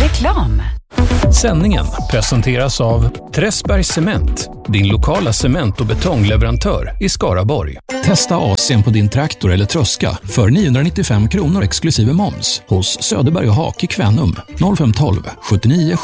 Reklam. Sändningen presenteras av Träsbergs Cement, din lokala cement- och betongleverantör i Skaraborg. Testa AC:n på din traktor eller tröska för 995 kronor exklusive moms hos Söderberg och Hak i Kvänum 0512 79